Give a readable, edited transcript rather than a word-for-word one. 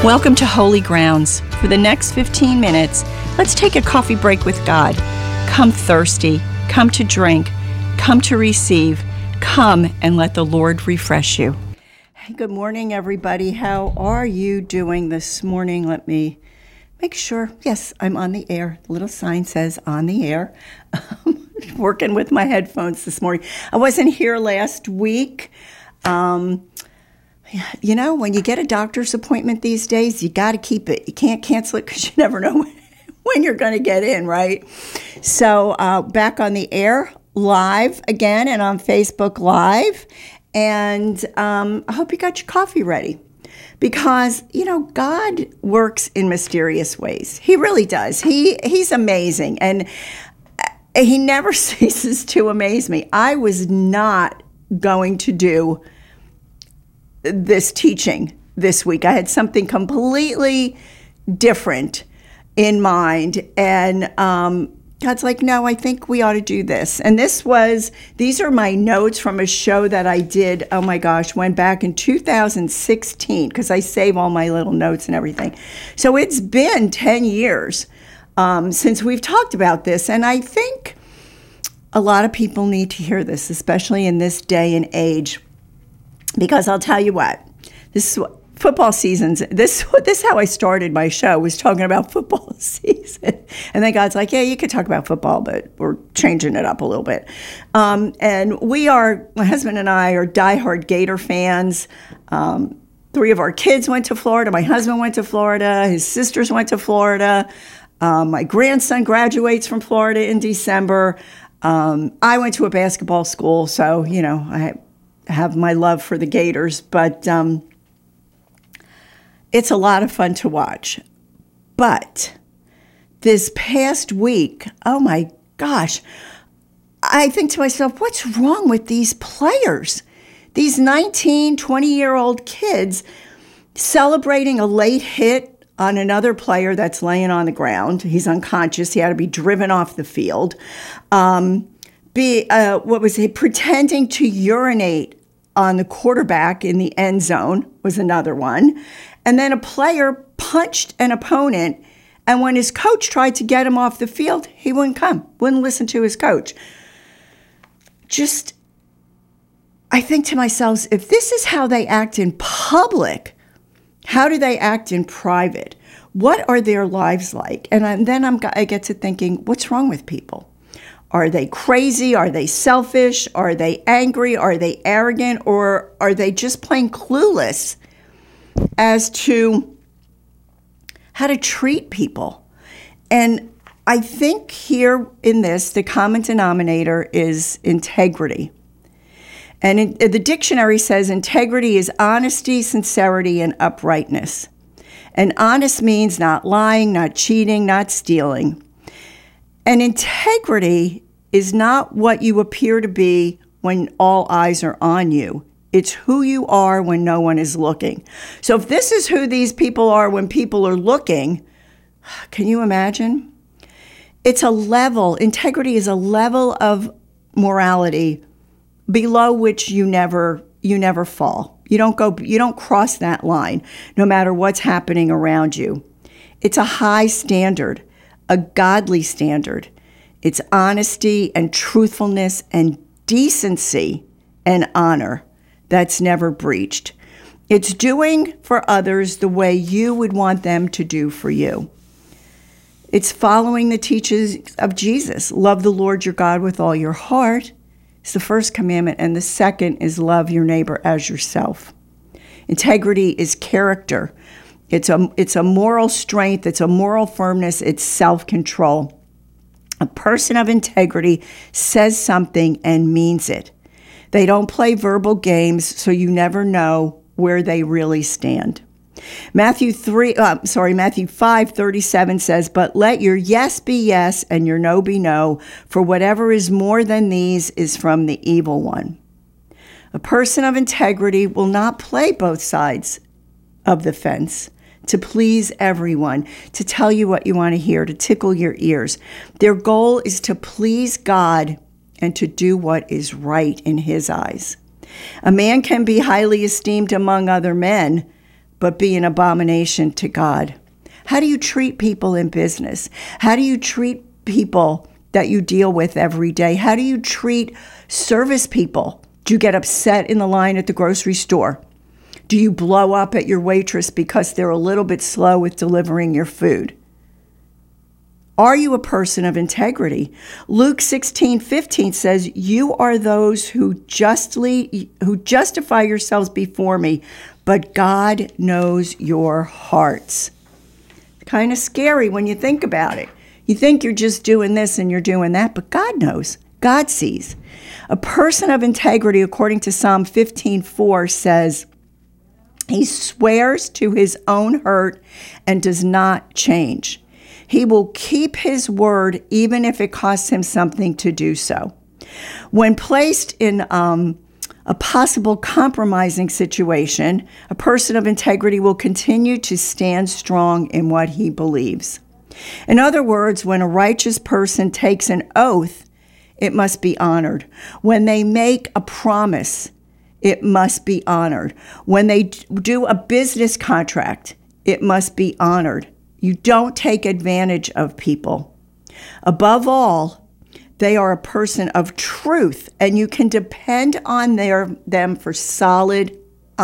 Welcome to Holy Grounds. For the next 15 minutes, let's take a coffee break with God. Come thirsty, come to drink, come to receive, come and let the Lord refresh you. Hey, good morning, everybody. How are you doing this morning? Let me make sure. Yes, I'm on the air. The little sign says on the air. Working with my headphones this morning. I wasn't here last week. You know, when you get a doctor's appointment these days, you got to keep it. You can't cancel it because you never know when you're going to get in, right? So back on the air live again and on Facebook Live. And I hope you got your coffee ready because, you know, God works in mysterious ways. He really does. He's amazing. And he never ceases to amaze me. I was not going to do this teaching this week. I had something completely different in mind. And God's like, no, I think we ought to do this. And these are my notes from a show that I did, oh my gosh, went back in 2016, because I save all my little notes and everything. So it's been 10 years since we've talked about this. And I think a lot of people need to hear this, especially in this day and age. Because I'll tell you what, this is football seasons. This is how I started my show, was talking about football season. And then God's like, yeah, you could talk about football, but we're changing it up a little bit. And my husband and I are diehard Gator fans. 3 of our kids went to Florida. My husband went to Florida. His sisters went to Florida. My grandson graduates from Florida in December. I went to a basketball school, so, you know, I have my love for the Gators, but it's a lot of fun to watch. But this past week, oh my gosh, I think to myself, what's wrong with these players? These 19, 20-year-old kids celebrating a late hit on another player that's laying on the ground. He's unconscious. He had to be driven off the field. Pretending to urinate on the quarterback in the end zone was another one. And then a player punched an opponent, and when his coach tried to get him off the field, he wouldn't listen to his coach. I think to myself, if this is how they act in public, how do they act in private? What are their lives like? And then I get to thinking, what's wrong with people? Are they crazy? Are they selfish? Are they angry? Are they arrogant? Or are they just plain clueless as to how to treat people? And I think here in this, the common denominator is integrity. And the dictionary says integrity is honesty, sincerity, and uprightness. And honest means not lying, not cheating, not stealing. And integrity is not what you appear to be when all eyes are on you. It's who you are when no one is looking. So if this is who these people are when people are looking, can you imagine? Integrity is a level of morality below which you never fall. You don't cross that line, no matter what's happening around you. It's a high standard, a godly standard. It's honesty and truthfulness and decency and honor that's never breached. It's doing for others the way you would want them to do for you. It's following the teachings of Jesus. Love the Lord your God with all your heart. It's the first commandment. And the second is love your neighbor as yourself. Integrity is character. It's a moral strength. It's a moral firmness. It's self-control. A person of integrity says something and means it. They don't play verbal games, so you never know where they really stand. Matthew 5:37 says, "But let your yes be yes and your no be no, for whatever is more than these is from the evil one." A person of integrity will not play both sides of the fence to please everyone, to tell you what you want to hear, to tickle your ears. Their goal is to please God and to do what is right in his eyes. A man can be highly esteemed among other men, but be an abomination to God. How do you treat people in business? How do you treat people that you deal with every day? How do you treat service people? Do you get upset in the line at the grocery store? Do you blow up at your waitress because they're a little bit slow with delivering your food? Are you a person of integrity? Luke 16:15 says, "You are those who justify yourselves before me, but God knows your hearts." Kind of scary when you think about it. You think you're just doing this and you're doing that, but God knows. God sees. A person of integrity, according to Psalm 15:4, says, he swears to his own hurt and does not change. He will keep his word even if it costs him something to do so. When placed in a possible compromising situation, a person of integrity will continue to stand strong in what he believes. In other words, when a righteous person takes an oath, it must be honored. When they make a promise, it must be honored. When they do a business contract, it must be honored. You don't take advantage of people. Above all, they are a person of truth, and you can depend on them for solid